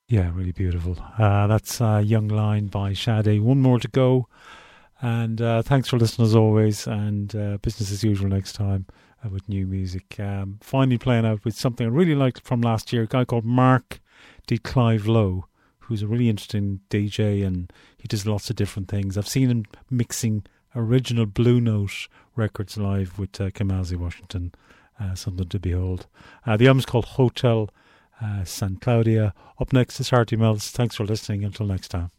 Yeah, really beautiful. That's Young Line by Sade. One more to go. And thanks for listening as always. And business as usual next time with new music. Finally playing out with something I really liked from last year. A guy called Mark de Clive Lowe, who's a really interesting DJ, and he does lots of different things. I've seen him mixing original Blue Note records live with Kamasi Washington. Something to behold. The album's called Hotel San Claudia. Up next is Hearty Melts. Thanks for listening. Until next time.